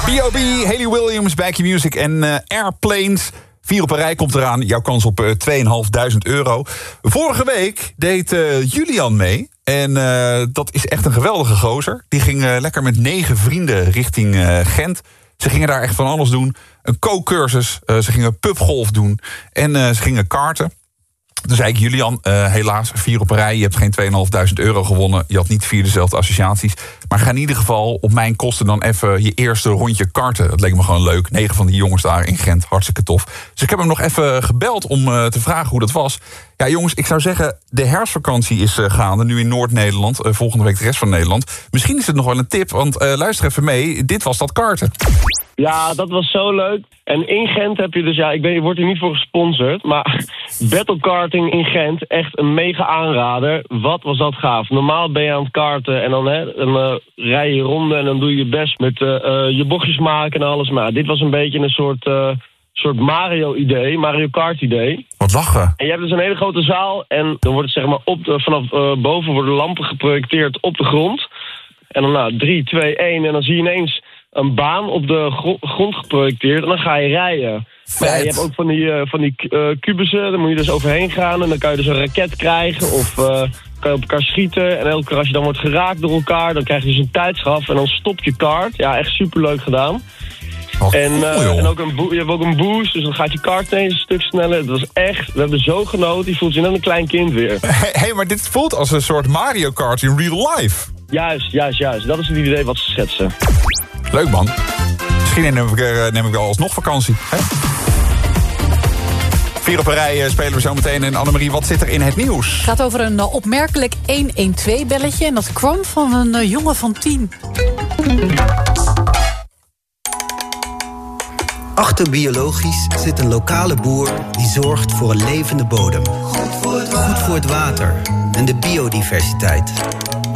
B.O.B., Hayley Williams, Back Music en Airplanes. 4 op een rij komt eraan. Jouw kans op €2.500. Vorige week deed Julian mee. En dat is echt een geweldige gozer. Die ging lekker met 9 vrienden richting Gent. Ze gingen daar echt van alles doen. Een kookcursus, ze gingen pubgolf doen en ze gingen karten. Toen zei ik, Julian, helaas 4 op een rij. Je hebt geen €2.500 gewonnen. Je had niet 4 dezelfde associaties. Maar ga in ieder geval op mijn kosten dan even je eerste rondje karten. Dat leek me gewoon leuk. 9 van die jongens daar in Gent, hartstikke tof. Dus ik heb hem nog even gebeld om te vragen hoe dat was. Ja, jongens, ik zou zeggen, de herfstvakantie is gaande. Nu in Noord-Nederland, volgende week de rest van Nederland. Misschien is het nog wel een tip, want luister even mee. Dit was dat karten. Ja, dat was zo leuk. En in Gent heb je dus, ja, ik weet, je wordt hier niet voor gesponsord, maar battlekarting in Gent, echt een mega aanrader. Wat was dat gaaf. Normaal ben je aan het karten en dan rij je ronden en dan doe je je best met je bochtjes maken en alles. Maar dit was een beetje een soort Mario-idee, Mario Kart-idee. Wat lachen. En je hebt dus een hele grote zaal en dan wordt het zeg maar vanaf boven worden lampen geprojecteerd op de grond. En dan 3, 2, 1 en dan zie je ineens een baan op de grond geprojecteerd en dan ga je rijden. Maar je hebt ook van die kubussen, daar moet je dus overheen gaan en dan kan je dus een raket krijgen of kan je op elkaar schieten. En elke keer als je dan wordt geraakt door elkaar, dan krijg je dus een tijdstraf en dan stopt je kart. Ja, echt superleuk gedaan. Oh, en cool, ook je hebt ook een boost, dus dan gaat je kart ineens een stuk sneller. Dat was echt, we hebben zo genoten, je voelt je net een klein kind weer. Hey, maar dit voelt als een soort Mario Kart in real life. Juist. Dat is het idee wat ze schetsen. Leuk, man. Misschien neem ik wel alsnog vakantie. Hè? 4 op een rij spelen we zo meteen. En Annemarie, wat zit er in het nieuws? Het gaat over een opmerkelijk 112-belletje. En dat kwam van een jongen van 10. Achter biologisch zit een lokale boer die zorgt voor een levende bodem. Goed voor het water en de biodiversiteit.